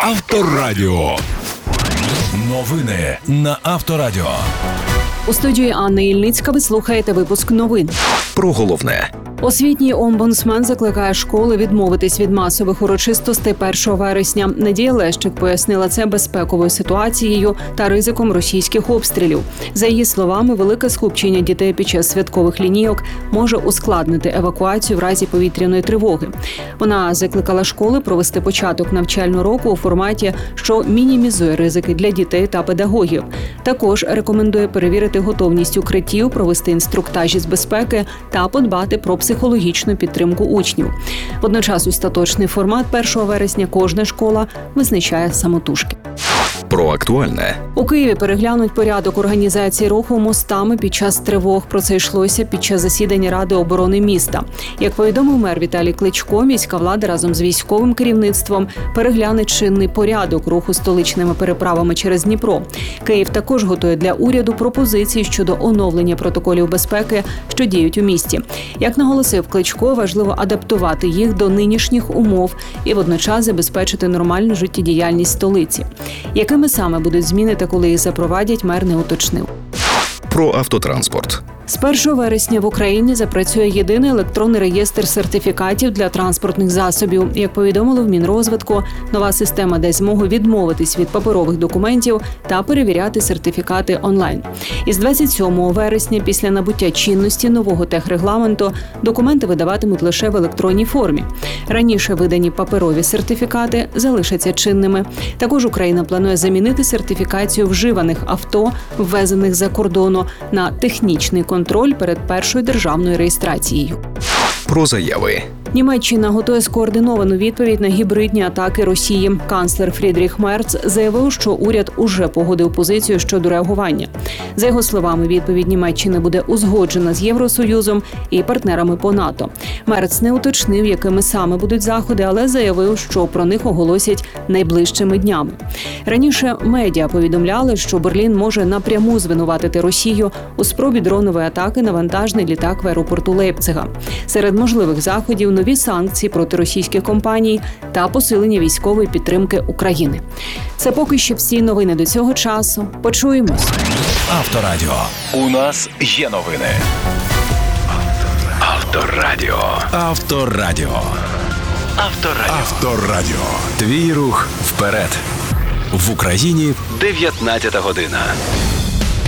Авторадіо. Новини на Авторадіо. У студії Анна Ільницька ви слухаєте випуск новин. Про головне. Освітній омбудсмен закликає школи відмовитись від масових урочистостей 1 вересня. Надія Лещик пояснила це безпековою ситуацією та ризиком російських обстрілів. За її словами, велике скупчення дітей під час святкових лінійок може ускладнити евакуацію в разі повітряної тривоги. Вона закликала школи провести початок навчального року у форматі, що мінімізує ризики для дітей та педагогів. Також рекомендує перевірити готовність укриттів, провести інструктажі з безпеки та подбати про психологічну підтримку учнів. Водночас остаточний формат 1 вересня кожна школа визначає самотужки. Про актуальне. У Києві переглянуть порядок організації руху мостами під час тривог. Про це йшлося під час засідання Ради оборони міста. Як повідомив мер Віталій Кличко, міська влада разом з військовим керівництвом перегляне чинний порядок руху столичними переправами через Дніпро. Київ також готує для уряду пропозиції щодо оновлення протоколів безпеки, що діють у місті. Як наголосив Кличко, важливо адаптувати їх до нинішніх умов і водночас забезпечити нормальну життєдіяльність столиці. Якими саме будуть зміни та коли їх запровадять, мер не уточнив. Про автотранспорт. З 1 вересня в Україні запрацює єдиний електронний реєстр сертифікатів для транспортних засобів. Як повідомили в Мінрозвитку, нова система дасть змогу відмовитись від паперових документів та перевіряти сертифікати онлайн. Із 27 вересня, після набуття чинності нового техрегламенту, документи видаватимуть лише в електронній формі. Раніше видані паперові сертифікати залишаться чинними. Також Україна планує замінити сертифікацію вживаних авто, ввезених за кордону, на технічний контроль перед першою державною реєстрацією. Про заяви. Німеччина готує скоординовану відповідь на гібридні атаки Росії. Канцлер Фрідріх Мерц заявив, що уряд уже погодив позицію щодо реагування. За його словами, відповідь Німеччини буде узгоджена з Євросоюзом і партнерами по НАТО. Мерц не уточнив, якими саме будуть заходи, але заявив, що про них оголосять найближчими днями. Раніше медіа повідомляли, що Берлін може напряму звинуватити Росію у спробі дронової атаки на вантажний літак в аеропорту Лейпцига. Серед можливих заходів – нові санкції проти російських компаній та посилення військової підтримки України. Це поки що всі новини до цього часу. Почуємось. Авторадіо. У нас є новини. Авторадіо. Авторадіо. Авторадіо. Авторадіо. Твій рух вперед. В Україні 19 година.